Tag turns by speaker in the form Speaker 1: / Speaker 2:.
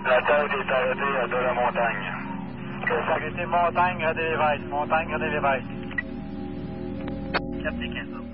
Speaker 1: La tête est arrêtée à de la montagne.
Speaker 2: C'est arrêté montagne, René Lévesque. Montagne, René Lévesque. 4 et 15.